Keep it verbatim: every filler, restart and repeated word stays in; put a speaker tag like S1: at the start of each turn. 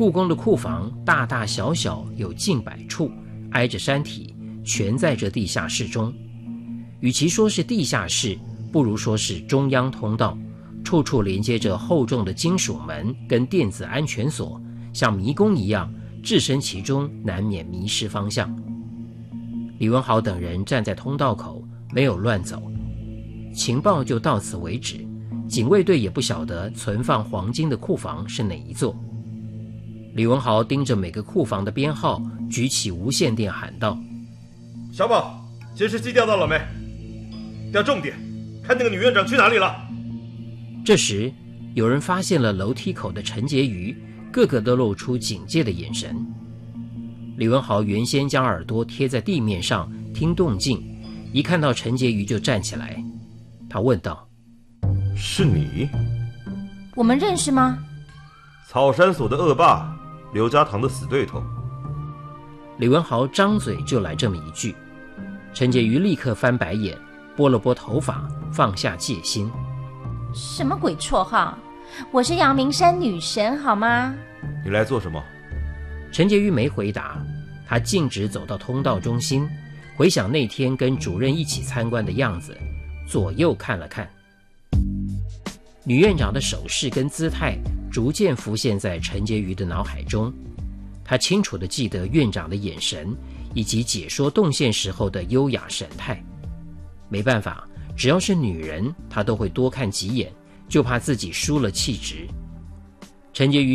S1: 故宫的库房大大小小有近百处，挨着山体，全在这地下室中。与其说是地下室，不如说是中央通道，处处连接着厚重的金属门跟电子安全锁，像迷宫一样，置身其中难免迷失方向。李文豪等人站在通道口，没有乱走。情报就到此为止，警卫队也不晓得存放黄金的库房是哪一座。李文豪盯着每个库房的编号，举起无线电喊道：
S2: 小宝，监视器调到了没？调重点，看那个女院长去哪里了。
S1: 这时有人发现了楼梯口的陈洁瑜，个个都露出警戒的眼神。李文豪原先将耳朵贴在地面上听动静，一看到陈洁瑜就站起来。他问道：
S2: 是你？
S3: 我们认识吗？
S2: 草山所的恶霸，刘家堂的死对头。
S1: 李文豪张嘴就来这么一句，陈洁瑜立刻翻白眼，拨了拨头发，放下戒心。
S3: 什么鬼绰号？我是阳明山女神好吗？
S2: 你来做什么？
S1: 陈洁瑜没回答，他径直走到通道中心，回想那天跟主任一起参观的样子，左右看了看。女院长的手势跟姿态逐渐浮现在陈洁瑜的脑海中，他清楚地记得院长的眼神以及解说动线时候的优雅神态。没办法，只要是女人，他都会多看几眼，就怕自己输了气质。陈洁瑜